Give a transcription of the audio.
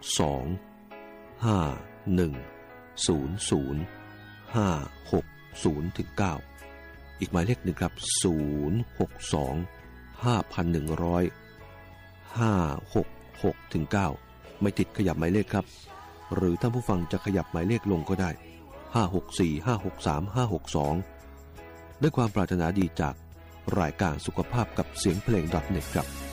อีกหมายเลขหนึ่งครับ062-5100566-9ไม่ติดขยับหมายเลขครับหรือท่านผู้ฟังจะขยับหมายเลขลงก็ได้564-563-562ด้วยความปรารถนาดีจากรายการสุขภาพกับเสียงเพลง .net ครับ